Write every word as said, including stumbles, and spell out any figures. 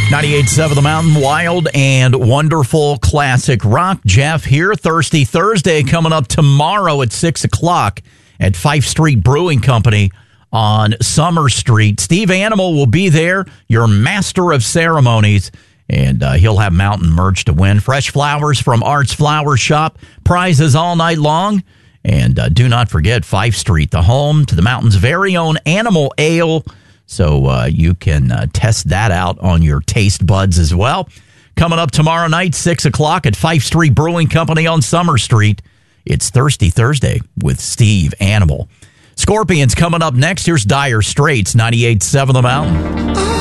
ninety-eight point seven The Mountain, wild and wonderful classic rock. Jeff here. Thirsty Thursday coming up tomorrow at six o'clock at Fife Street Brewing Company on Summer Street. Steve Animal will be there, your master of ceremonies, and uh, he'll have mountain merch to win. Fresh flowers from Art's Flower Shop, prizes all night long. And uh, do not forget Fife Street, the home to the mountain's very own Animal Ale. So uh, you can uh, test that out on your taste buds as well. Coming up tomorrow night, six o'clock at Fife Street Brewing Company on Summer Street. It's Thirsty Thursday with Steve Animal. Scorpions coming up next. Here's Dire Straits, ninety-eight point seven The Mountain.